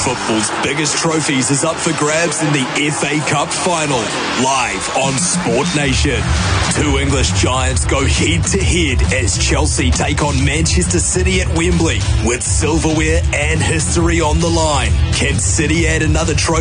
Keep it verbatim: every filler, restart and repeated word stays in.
Football's biggest trophies is up for grabs in the F A Cup final, live on Sport Nation. Two English giants go head-to-head as Chelsea take on Manchester City at Wembley, with silverware and history on the line. Can City add another trophy